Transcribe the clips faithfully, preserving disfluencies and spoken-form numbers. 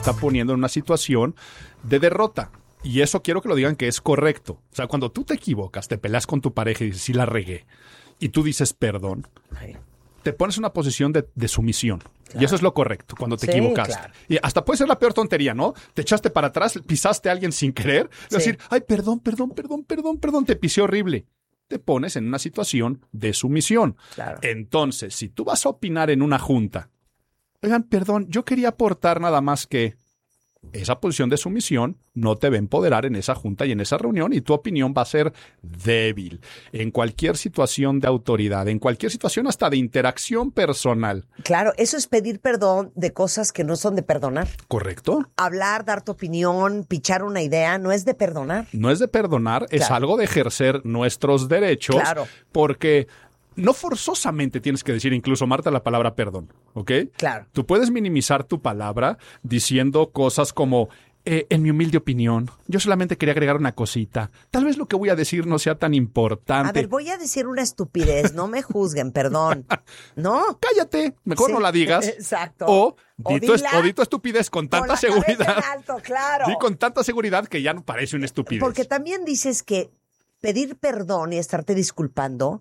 está poniendo en una situación de derrota. Y eso quiero que lo digan que es correcto. O sea, cuando tú te equivocas, te peleas con tu pareja y dices, sí la regué, y tú dices perdón, sí, te pones en una posición de, de sumisión. Claro. Y eso es lo correcto, cuando te sí, equivocaste. Claro. Y hasta puede ser la peor tontería, ¿no? Te echaste para atrás, pisaste a alguien sin querer, sí, y decir, ay, perdón, perdón, perdón, perdón, perdón, te pisé horrible. Te pones en una situación de sumisión. Claro. Entonces, si tú vas a opinar en una junta, oigan, perdón, yo quería aportar nada más que esa posición de sumisión no te va a empoderar en esa junta y en esa reunión, y tu opinión va a ser débil. En cualquier situación de autoridad, en cualquier situación hasta de interacción personal. Claro, eso es pedir perdón de cosas que no son de perdonar. ¿Correcto? Hablar, dar tu opinión, pichar una idea, no es de perdonar. No es de perdonar, claro, es algo de ejercer nuestros derechos. Claro. Porque no forzosamente tienes que decir incluso, Marta, la palabra perdón, ¿ok? Claro. Tú puedes minimizar tu palabra diciendo cosas como, eh, en mi humilde opinión, yo solamente quería agregar una cosita. Tal vez lo que voy a decir no sea tan importante. A ver, voy a decir una estupidez, no me juzguen, perdón. ¿No? Cállate, mejor sí, no la digas. Exacto. O di tu, dila, o di tu estupidez con tanta con seguridad. Alto, claro. Di con tanta seguridad que ya no parece una estupidez. Porque también dices que pedir perdón y estarte disculpando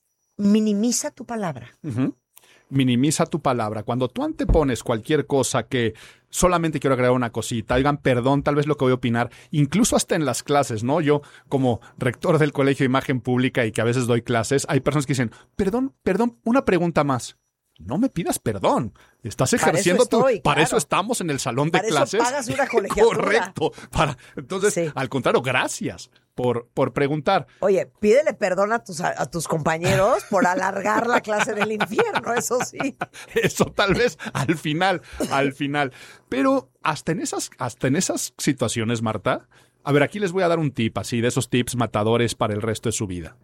minimiza tu palabra. Uh-huh. Minimiza tu palabra. Cuando tú antepones cualquier cosa que solamente quiero agregar una cosita, oigan, perdón, tal vez lo que voy a opinar, incluso hasta en las clases, ¿no? Yo, como rector del Colegio de Imagen Pública y que a veces doy clases, hay personas que dicen, perdón, perdón, una pregunta más. No me pidas perdón. Estás ejerciendo tu... Para claro. eso estamos en el salón de para clases. Para eso pagas una colegiatura. Correcto. Para... Entonces, sí, al contrario, gracias por, por preguntar. Oye, pídele perdón a tus, a tus compañeros por alargar la clase del infierno, eso sí. Eso tal vez al final, al final. Pero hasta en esas, hasta en esas situaciones, Marta, a ver, aquí les voy a dar un tip, así, de esos tips matadores para el resto de su vida.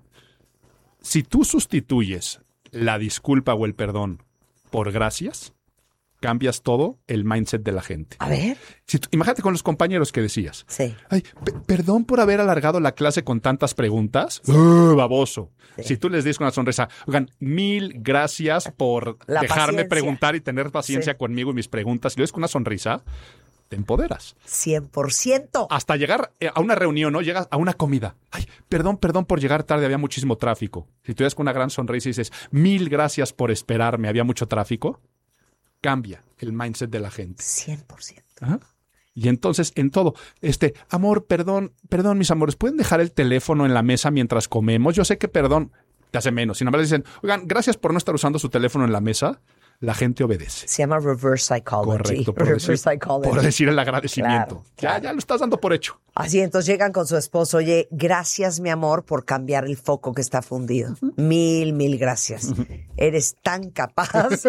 Si tú sustituyes la disculpa o el perdón por gracias, cambias todo el mindset de la gente. A ver. Si tú, imagínate con los compañeros que decías. Sí. Ay, p- perdón por haber alargado la clase con tantas preguntas. Sí. Uh, baboso. Sí. Si tú les dices con una sonrisa, oigan, mil gracias por la dejarme paciencia. preguntar y tener paciencia sí. conmigo y mis preguntas. Si lo dices con una sonrisa, te empoderas. cien por ciento. Hasta llegar a una reunión, ¿no? Llegas a una comida. Ay, perdón, perdón por llegar tarde, había muchísimo tráfico. Si tú llegas con una gran sonrisa y dices, mil gracias por esperarme, había mucho tráfico, cambia el mindset de la gente. cien por ciento. Ajá. Y entonces, en todo, este, amor, perdón, perdón, mis amores, ¿pueden dejar el teléfono en la mesa mientras comemos? Yo sé que perdón te hace menos. Sin embargo, dicen, oigan, gracias por no estar usando su teléfono en la mesa. La gente obedece. Se llama reverse psychology. Correcto, por, reverse decir, psychology. por decir el agradecimiento. Claro, ya, claro. ya lo estás dando por hecho. Así, entonces llegan con su esposo. Oye, gracias, mi amor, por cambiar el foco que está fundido. Uh-huh. Mil, mil gracias. Uh-huh. Eres tan capaz.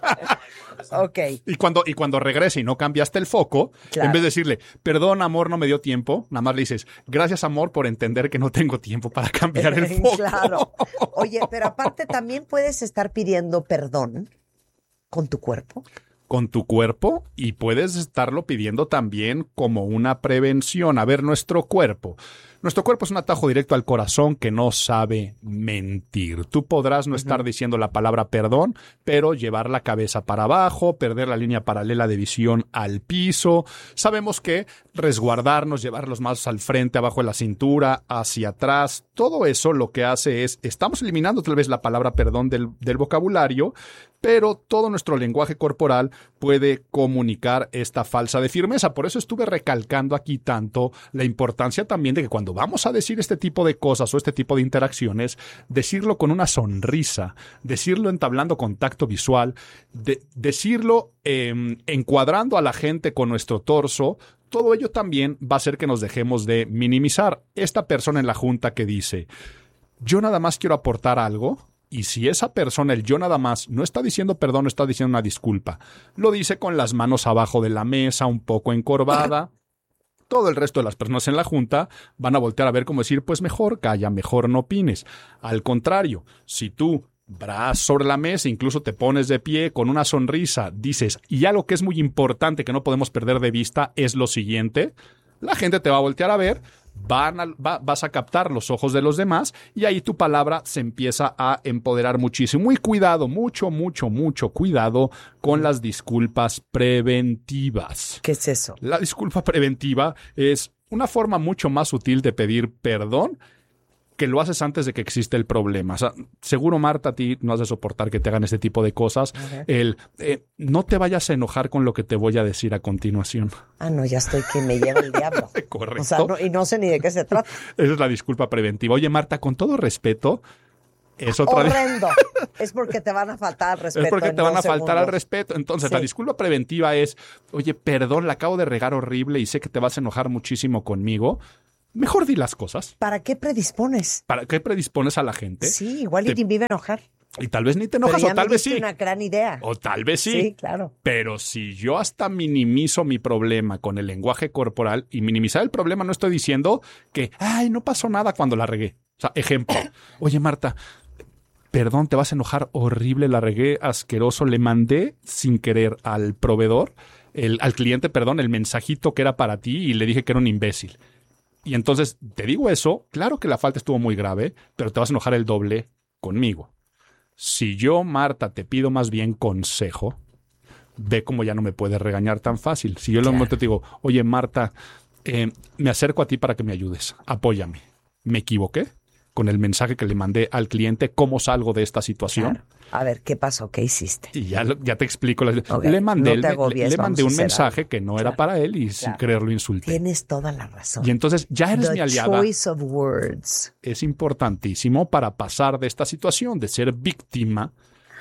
Ok. Y cuando, y cuando regrese y no cambiaste el foco, claro. en vez de decirle, perdón, amor, no me dio tiempo, nada más le dices, gracias, amor, por entender que no tengo tiempo para cambiar el foco. Claro. Oye, pero aparte también puedes estar pidiendo perdón con tu cuerpo. Con tu cuerpo, y puedes estarlo pidiendo también como una prevención. A ver, nuestro cuerpo. Nuestro cuerpo es un atajo directo al corazón que no sabe mentir. Tú podrás no uh-huh. estar diciendo la palabra perdón, pero llevar la cabeza para abajo, perder la línea paralela de visión al piso. Sabemos que resguardarnos, llevar los manos al frente, abajo de la cintura, hacia atrás, todo eso lo que hace es, estamos eliminando tal vez la palabra perdón del, del vocabulario, pero todo nuestro lenguaje corporal puede comunicar esta falsa de firmeza. Por eso estuve recalcando aquí tanto la importancia también de que cuando vamos a decir este tipo de cosas o este tipo de interacciones, decirlo con una sonrisa, decirlo entablando contacto visual, de, decirlo eh, encuadrando a la gente con nuestro torso. Todo ello también va a hacer que nos dejemos de minimizar. Esta persona en la junta que dice, yo nada más quiero aportar algo. Y si esa persona, el yo nada más, no está diciendo perdón, no está diciendo una disculpa, lo dice con las manos abajo de la mesa, un poco encorvada, todo el resto de las personas en la junta van a voltear a ver cómo decir, pues mejor calla, mejor no opines. Al contrario, si tú, brazo sobre la mesa, incluso te pones de pie con una sonrisa, dices, y algo que es muy importante que no podemos perder de vista es lo siguiente, la gente te va a voltear a ver, van a, va, vas a captar los ojos de los demás y ahí tu palabra se empieza a empoderar muchísimo. Y cuidado, mucho, mucho, mucho cuidado con las disculpas preventivas. ¿Qué es eso? La disculpa preventiva es una forma mucho más sutil de pedir perdón que lo haces antes de que existe el problema. O sea, seguro, Marta, a ti no has de soportar que te hagan este tipo de cosas. Uh-huh. El eh, no te vayas a enojar con lo que te voy a decir a continuación. Ah, no, ya estoy que me lleva el diablo. Correcto. O sea, no, y no sé ni de qué se trata. Esa es la disculpa preventiva. Oye, Marta, con todo respeto, es otra... Horrendo. Es porque te van a faltar al respeto. Es porque te van a faltar segundos. al respeto. Entonces, sí. La disculpa preventiva es, oye, perdón, la acabo de regar horrible y sé que te vas a enojar muchísimo conmigo. Mejor di las cosas. ¿Para qué predispones? ¿Para qué predispones a la gente? Sí, igual te... y te vive a enojar. Y tal vez ni te enojas, Pero ya o tal me vez diste sí. una gran idea. O tal vez sí. Sí, claro. Pero si yo hasta minimizo mi problema con el lenguaje corporal, y minimizar el problema no estoy diciendo que, ay, no pasó nada cuando la regué. O sea, ejemplo. Oye, Marta, perdón, te vas a enojar horrible, la regué asqueroso. Le mandé sin querer al proveedor, el, al cliente, perdón, el mensajito que era para ti y le dije que era un imbécil. Y entonces te digo eso, claro que la falta estuvo muy grave, pero te vas a enojar el doble conmigo. Si yo, Marta, te pido más bien consejo, ve cómo ya no me puedes regañar tan fácil. Si yo en un momento te digo, oye, Marta, eh, me acerco a ti para que me ayudes, apóyame. ¿Me equivoqué con el mensaje que le mandé al cliente? ¿Cómo salgo de esta situación? Claro. A ver, ¿qué pasó? ¿Qué hiciste? Y ya, ya te explico. Okay. Le mandé, no te agobies, le, le mandé un mensaje algo. que no claro. era para él y claro. sin querer lo insulté. Tienes toda la razón. Y entonces ya eres The mi aliada. choice of words. Es importantísimo para pasar de esta situación de ser víctima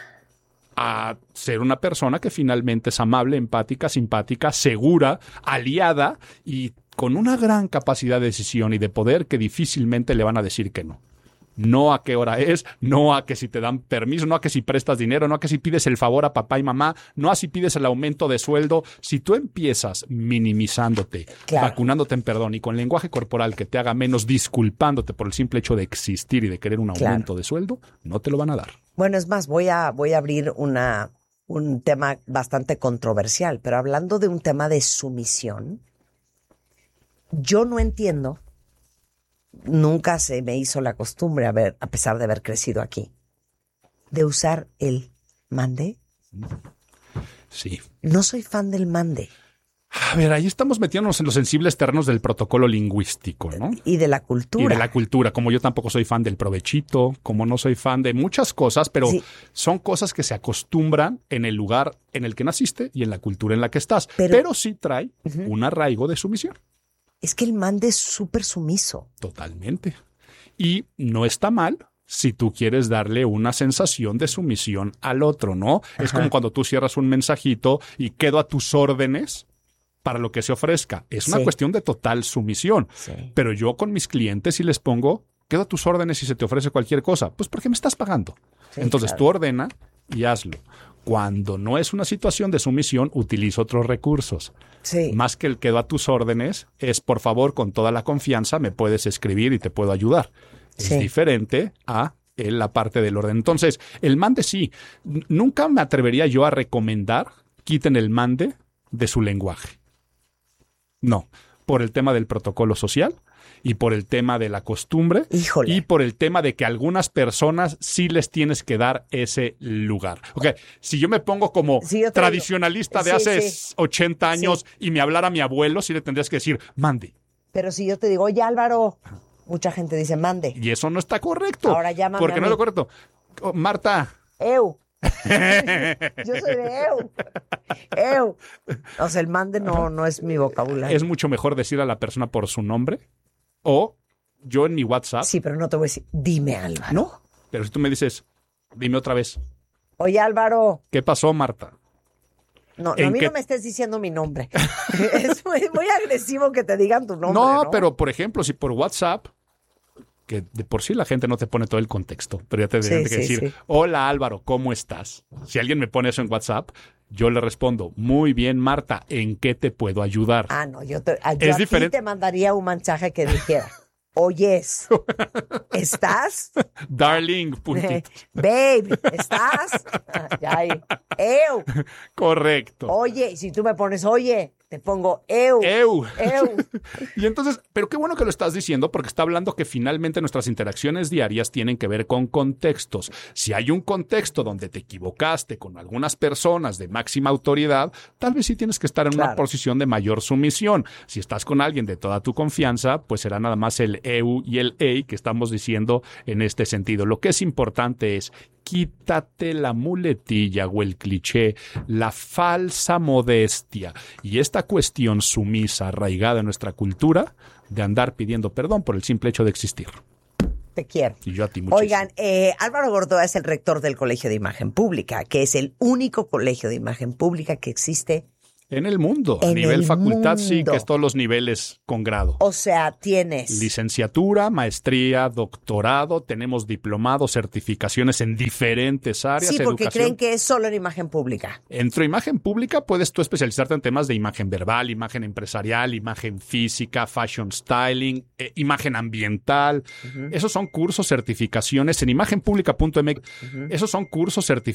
a ser una persona que finalmente es amable, empática, simpática, segura, aliada y con una gran capacidad de decisión y de poder que difícilmente le van a decir que no. No a qué hora es, no a que si te dan permiso, no a que si prestas dinero, no a que si pides el favor a papá y mamá, no a si pides el aumento de sueldo. Si tú empiezas minimizándote, claro. vacunándote en perdón y con lenguaje corporal que te haga menos, disculpándote por el simple hecho de existir y de querer un aumento claro. de sueldo, no te lo van a dar. Bueno, es más, voy a, voy a abrir una, un tema bastante controversial, pero hablando de un tema de sumisión, yo no entiendo. Nunca se me hizo la costumbre, a, ver, a pesar de haber crecido aquí, de usar el mande. Sí. No soy fan del mande. A ver, ahí estamos metiéndonos en los sensibles terrenos del protocolo lingüístico, ¿no? Y de la cultura. Y de la cultura, como yo tampoco soy fan del provechito, como no soy fan de muchas cosas, pero sí. son cosas que se acostumbran en el lugar en el que naciste y en la cultura en la que estás. Pero, pero sí trae uh-huh. un arraigo de sumisión. Es que el mande es súper sumiso. Totalmente. Y no está mal si tú quieres darle una sensación de sumisión al otro, ¿no? Ajá. Es como cuando tú cierras un mensajito y quedo a tus órdenes para lo que se ofrezca. Es una sí. cuestión de total sumisión. Sí. Pero yo con mis clientes sí les pongo, quedo a tus órdenes si se te ofrece cualquier cosa. Pues porque me estás pagando. Sí, Entonces claro. tú ordena y hazlo. Cuando no es una situación de sumisión, utilizo otros recursos. Sí. Más que el quedo a tus órdenes, es por favor, con toda la confianza, me puedes escribir y te puedo ayudar. Sí. Es diferente a la parte del orden. Entonces, el mande sí. Nunca me atrevería yo a recomendar quiten el mande de su lenguaje. No, por el tema del protocolo social. Y por el tema de la costumbre. Híjole. Y por el tema de que a algunas personas sí les tienes que dar ese lugar. Ok, si yo me pongo como sí, tradicionalista digo, de sí, hace sí. ochenta años sí. y me hablara mi abuelo, sí le tendrías que decir, mande. Pero si yo te digo, oye Álvaro, mucha gente dice mande. Y eso no está correcto. Ahora llámame Porque a no mí. es lo correcto. Oh, Marta. Eu. Yo soy de eu. Eu. O sea, el mande no, no es mi vocabulario. Es mucho mejor decir a la persona por su nombre. O yo en mi WhatsApp. Sí, pero no te voy a decir, dime Álvaro. No, pero si tú me dices, dime otra vez. Oye Álvaro. ¿Qué pasó, Marta? No, no a mí qué... no me estés diciendo mi nombre. Es muy, muy agresivo que te digan tu nombre. No, no, pero por ejemplo, si por WhatsApp, que de por sí la gente no te pone todo el contexto, pero ya te deben sí, que sí, decir, sí. hola Álvaro, ¿cómo estás? Si alguien me pone eso en WhatsApp, yo le respondo, muy bien, Marta, ¿en qué te puedo ayudar? Ah, no, yo, te, yo es a diferente. ti te mandaría un mensaje que dijera, oyes, ¿estás? Darling, puntito. Babe, ¿estás? Ya ahí. Eu. Correcto. Oye, si tú me pones, oye, Te pongo eu. Eu. Eu. Y entonces, pero qué bueno que lo estás diciendo porque está hablando que finalmente nuestras interacciones diarias tienen que ver con contextos. Si hay un contexto donde te equivocaste con algunas personas de máxima autoridad, tal vez sí tienes que estar en Claro. una posición de mayor sumisión. Si estás con alguien de toda tu confianza, pues será nada más el eu y el ei que estamos diciendo en este sentido. Lo que es importante es quítate la muletilla o el cliché, la falsa modestia y esta cuestión sumisa arraigada en nuestra cultura de andar pidiendo perdón por el simple hecho de existir. Te quiero. Y yo a ti muchísimo. Oigan, eh, Álvaro Gordoa es el rector del Colegio de Imagen Pública, que es el único colegio de imagen pública que existe. En el mundo, a En nivel el facultad sí, mundo. que es todos los niveles con grado. O sea, tienes... Licenciatura, maestría, doctorado, tenemos diplomados, certificaciones en diferentes áreas. Sí, porque educación. creen que es solo en imagen pública. Entre imagen pública puedes tú especializarte en temas de imagen verbal, imagen empresarial, imagen física, fashion styling, eh, imagen ambiental. Uh-huh. Esos son cursos, certificaciones en imagen pública punto m x. Uh-huh. Esos son cursos, certificaciones.